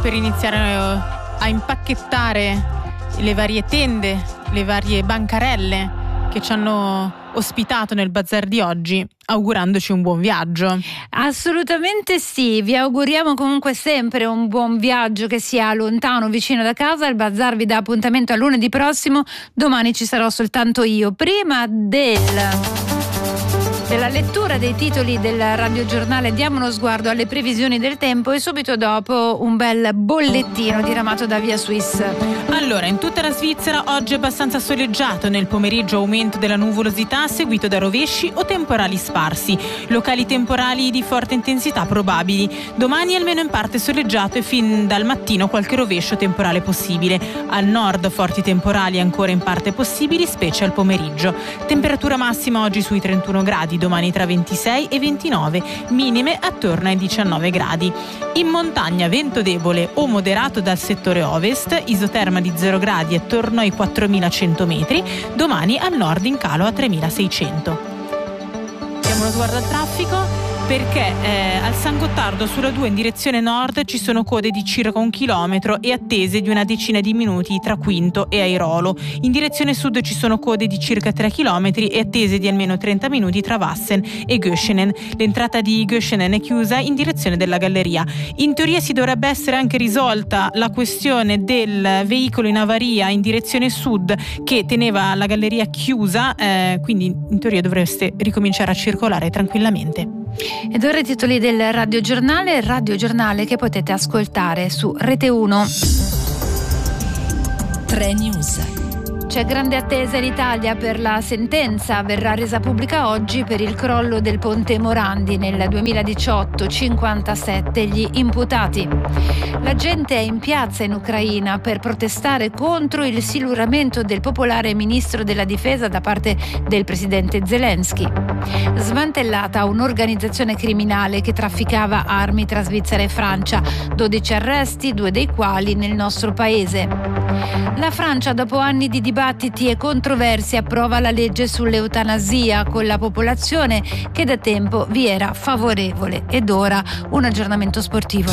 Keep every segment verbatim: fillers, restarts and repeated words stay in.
per iniziare a impacchettare le varie tende, le varie bancarelle che ci hanno ospitato nel bazar di oggi, augurandoci un buon viaggio. Assolutamente sì, vi auguriamo comunque sempre un buon viaggio, che sia lontano o vicino da casa. Il bazar vi dà appuntamento a lunedì prossimo, domani ci sarò soltanto io. Prima del... della lettura dei titoli del radiogiornale diamo uno sguardo alle previsioni del tempo e subito dopo un bel bollettino diramato da Via Swiss. Allora, in tutta la Svizzera oggi è abbastanza soleggiato, nel pomeriggio aumento della nuvolosità seguito da rovesci o temporali sparsi, locali temporali di forte intensità probabili. Domani almeno in parte soleggiato e fin dal mattino qualche rovescio temporale possibile. Al nord forti temporali ancora in parte possibili, specie al pomeriggio. Temperatura massima oggi sui trentuno gradi, domani tra ventisei e ventinove, minime attorno ai diciannove gradi. In montagna vento debole o moderato dal settore ovest, isoterma di zero gradi attorno ai quattromilacento metri, domani al nord in calo a tremilaseicento. Diamo uno sguardo al traffico, perché eh, al San Gottardo sulla due in direzione nord ci sono code di circa un chilometro e attese di una decina di minuti tra Quinto e Airolo. In direzione sud ci sono code di circa tre chilometri e attese di almeno trenta minuti tra Wassen e Göschenen. L'entrata di Göschenen è chiusa in direzione della galleria. In teoria si dovrebbe essere anche risolta la questione del veicolo in avaria in direzione sud che teneva la galleria chiusa, eh, quindi in teoria dovreste ricominciare a circolare tranquillamente. Ed ora i titoli del radiogiornale, radiogiornale che potete ascoltare su Rete uno. tre News. C'è grande attesa in Italia per la sentenza, verrà resa pubblica oggi per il crollo del ponte Morandi nel duemiladiciotto, cinquantasette gli imputati. La gente è in piazza in Ucraina per protestare contro il siluramento del popolare ministro della difesa da parte del presidente Zelensky. Smantellata un'organizzazione criminale che trafficava armi tra Svizzera e Francia, dodici arresti, due dei quali nel nostro paese. La Francia, dopo anni di dibattiti e controversie, approva la legge sull'eutanasia con la popolazione che da tempo vi era favorevole. Ed ora un aggiornamento sportivo.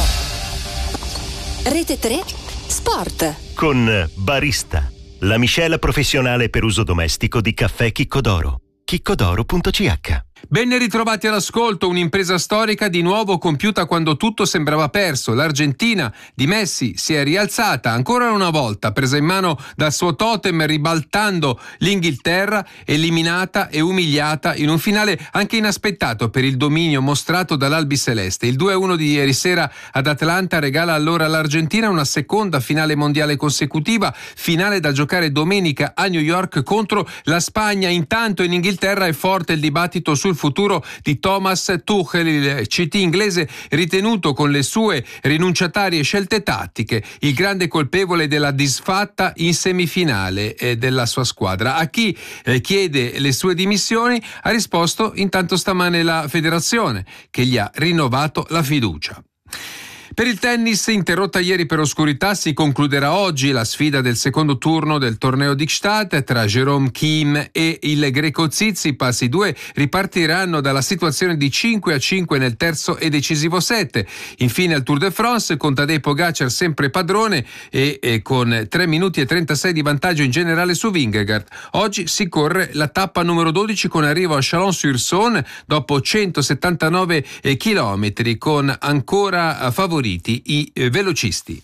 Rete tre Sport. Con Barista, la miscela professionale per uso domestico di caffè Chiccodoro. chiccodoro punto c h. Ben ritrovati all'ascolto, un'impresa storica di nuovo compiuta quando tutto sembrava perso. L'Argentina di Messi si è rialzata ancora una volta, presa in mano dal suo totem, ribaltando l'Inghilterra, eliminata e umiliata in un finale anche inaspettato per il dominio mostrato dall'Albiceleste. Il due a uno di ieri sera ad Atlanta regala allora all'Argentina una seconda finale mondiale consecutiva, finale da giocare domenica a New York contro la Spagna. Intanto in Inghilterra è forte il dibattito sul futuro di Thomas Tuchel, il C T inglese ritenuto con le sue rinunciatarie scelte tattiche il grande colpevole della disfatta in semifinale eh, della sua squadra. A chi eh, chiede le sue dimissioni ha risposto intanto stamane la federazione, che gli ha rinnovato la fiducia. Per il tennis, interrotta ieri per oscurità, si concluderà oggi la sfida del secondo turno del torneo di Gstaad tra Jerome Kim e il greco Tsitsipas. I due ripartiranno dalla situazione di cinque a cinque nel terzo e decisivo set. Infine al Tour de France, con Tadej Pogacar sempre padrone e, e con tre minuti e trentasei di vantaggio in generale su Vingegaard. Oggi si corre la tappa numero dodici con arrivo a Chalon-sur-Saône dopo centosettantanove chilometri, con ancora favoriti i velocisti.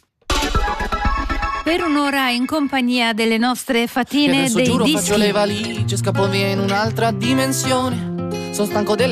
Per un'ora in compagnia delle nostre fatine adesso dei giuro, dischi. faccio le valigie, scappo via in un'altra dimensione. Sono stanco delle